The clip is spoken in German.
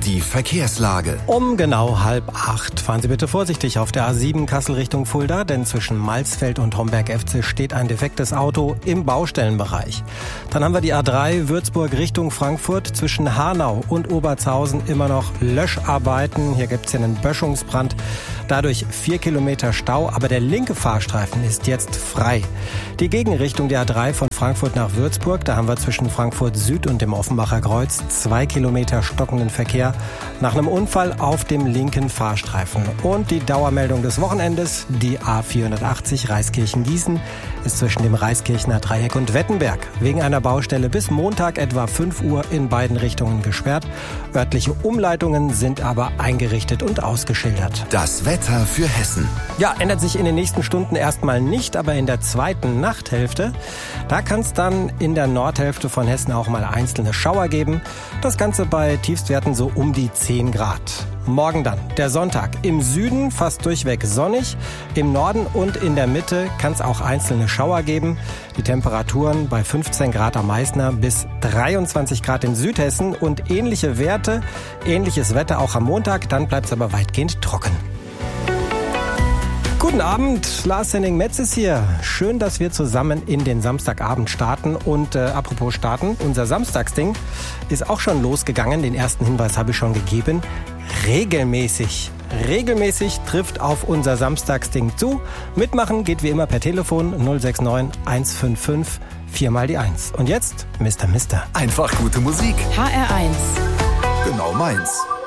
Die Verkehrslage. Um genau 7:30 fahren Sie bitte vorsichtig auf der A7 Kassel Richtung Fulda, denn zwischen Malsfeld und Homberg-Efze steht ein defektes Auto im Baustellenbereich. Dann haben wir die A3 Würzburg Richtung Frankfurt, zwischen Hanau und Obertshausen immer noch Löscharbeiten. Hier gibt es einen Böschungsbrand, dadurch 4 Kilometer Stau, aber der linke Fahrstreifen ist jetzt frei. Die Gegenrichtung der A3 von Frankfurt nach Würzburg, da haben wir zwischen Frankfurt Süd und dem Offenbacher Kreuz 2 Kilometer stockenden Verkehr nach einem Unfall auf dem linken Fahrstreifen. Und die Dauermeldung des Wochenendes, die A480 Reiskirchen-Gießen, ist zwischen dem Reiskirchener Dreieck und Wettenberg wegen einer Baustelle bis Montag etwa 5 Uhr in beiden Richtungen gesperrt. Örtliche Umleitungen sind aber eingerichtet und ausgeschildert. Das Wetter für Hessen. Ja, ändert sich in den nächsten Stunden erstmal nicht, aber in der zweiten Nachthälfte, da kann es dann in der Nordhälfte von Hessen auch mal einzelne Schauer geben. Das Ganze bei Tiefstwerten so um die 10 Grad. Morgen dann, der Sonntag. Im Süden fast durchweg sonnig. Im Norden und in der Mitte kann es auch einzelne Schauer geben. Die Temperaturen bei 15 Grad am Meißner bis 23 Grad in Südhessen und ähnliche Werte, ähnliches Wetter auch am Montag. Dann bleibt es aber weitgehend trocken. Guten Abend, Lars Henning-Metz ist hier. Schön, dass wir zusammen in den Samstagabend starten. Und apropos starten, unser Samstagsding ist auch schon losgegangen. Den ersten Hinweis habe ich schon gegeben. Regelmäßig trifft auf unser Samstagsding zu. Mitmachen geht wie immer per Telefon 069 155 4 mal die 1. Und jetzt Mr. Einfach gute Musik. HR1. Genau meins.